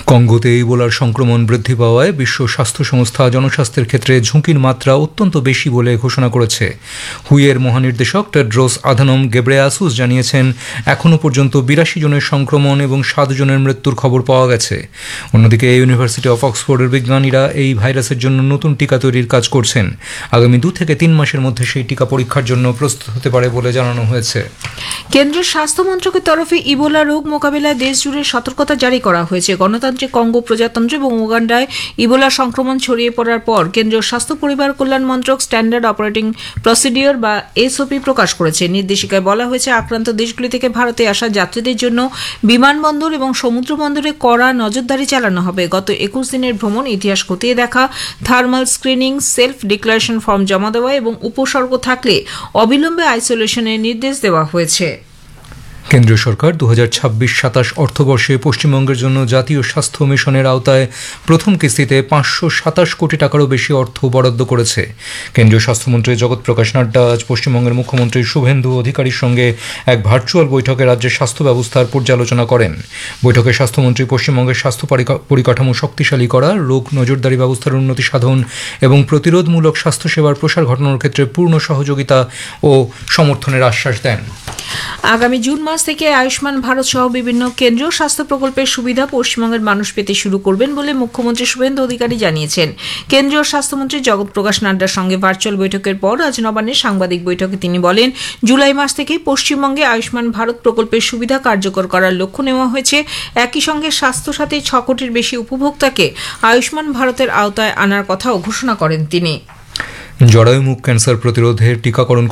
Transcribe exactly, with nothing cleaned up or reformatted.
কঙ্গোতে ইবোলার সংক্রমণ বৃদ্ধি পাওয়ায় বিশ্ব স্বাস্থ্য সংস্থা জনস্বাস্থ্যের ক্ষেত্রে ঝুঁকির মাত্রা অত্যন্ত বেশি বলে ঘোষণা করেছে। হুইয়ের মহানির্দেশক টেড্রোস আধানম গেব্রেয়াসুস জানিয়েছেন, এখনও পর্যন্ত বিরাশি জনের সংক্রমণ এবং সাত জনের মৃত্যুর খবর পাওয়া গেছে। অন্যদিকে ইউনিভার্সিটি অফ অক্সফোর্ডের বিজ্ঞানীরা এই ভাইরাসের জন্য নতুন টিকা তৈরির কাজ করছেন। আগামী দু থেকে তিন মাসের মধ্যে সেই টিকা পরীক্ষার জন্য প্রস্তুত হতে পারে বলে জানানো হয়েছে। কেন্দ্রীয় স্বাস্থ্য মন্ত্রকের তরফে ইবোলা রোগ মোকাবিলায় দেশ জুড়ে সতর্কতা জারি করা হয়েছে। গণতান্ত্রিক কঙ্গো প্রজাতন্ত্র এবং উগান্ডায় ইবোলা সংক্রমণ ছড়িয়ে পড়ার পর কেন্দ্রীয় স্বাস্থ্য পরিবার কল্যাণ মন্ত্রক স্ট্যান্ডার্ড অপারেটিং প্রসিডিওর বা এসওপি প্রকাশ করেছে। নির্দেশিকায় বলা হয়েছে, আক্রান্ত দেশগুলি থেকে ভারতে আসা যাত্রীদের জন্য বিমানবন্দর এবং সমুদ্র বন্দরে কড়া নজরদারি চালানো হবে। গত একুশ দিনের ভ্রমণ ইতিহাস খতিয়ে দেখা, thermal screening, self declaration form জমা দেওয়া এবং উপসর্গ থাকলে অবিলম্বে আইসোলেশনের নির্দেশ দেওয়া হয়েছে। কেন্দ্রীয় সরকার দু হাজার ছাব্বিশ সাতাশ অর্থবর্ষে পশ্চিমবঙ্গের জন্য জাতীয় স্বাস্থ্য মিশনের আওতায় প্রথম কিস্তিতে পাঁচশো সাতাশ কোটি টাকারও বেশি অর্থ বরাদ্দ করেছে। কেন্দ্রীয় স্বাস্থ্যমন্ত্রী জগৎ প্রকাশ নাড্ডা আজ পশ্চিমবঙ্গের মুখ্যমন্ত্রী শুভেন্দু অধিকারীর সঙ্গে এক ভার্চুয়াল বৈঠকে রাজ্যের স্বাস্থ্য ব্যবস্থার পর্যালোচনা করেন। বৈঠকে স্বাস্থ্যমন্ত্রী পশ্চিমবঙ্গের স্বাস্থ্য পরিকাঠামো শক্তিশালী করা, রোগ নজরদারি ব্যবস্থার উন্নতি সাধন এবং প্রতিরোধমূলক স্বাস্থ্যসেবার প্রসার ঘটানোর ক্ষেত্রে পূর্ণ সহযোগিতা ও সমর্থনের আশ্বাস দেন। আগামী জুন মাস থেকে আয়ুষ্মান ভারত সহ বিভিন্ন কেন্দ্রীয় স্বাস্থ্য প্রকল্পের সুবিধা পশ্চিমবঙ্গের মানুষ পেতে শুরু করবেন বলে মুখ্যমন্ত্রী শুভেন্দু অধিকারী জানিয়েছেন। কেন্দ্রীয় স্বাস্থ্যমন্ত্রী জগৎ প্রকাশ নাড্ডার সঙ্গে ভার্চুয়াল বৈঠকের পর আজ নবান্নে সাংবাদিক বৈঠকে তিনি বলেন, জুলাই মাস থেকে পশ্চিমবঙ্গে আয়ুষ্মান ভারত প্রকল্পের সুবিধা কার্যকর করার লক্ষ্য নেওয়া হয়েছে। একই সঙ্গে স্বাস্থ্যসাথী ছ কোটির বেশি উপভোক্তাকে আয়ুষ্মান ভারতের আওতায় আনার কথাও ঘোষণা করেন তিনি। জরায়ু মুখ ক্যান্সার প্রতিরোধে টিকাকরণ